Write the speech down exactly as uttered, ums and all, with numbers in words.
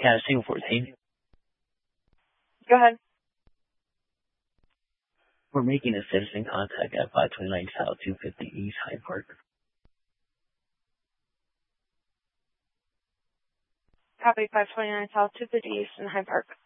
Cat single fourteen. Go ahead. We're making a citizen contact at five twenty-nine South two fifty East Hyde Park. Copy five twenty-nine South two fifty East in Hyde Park.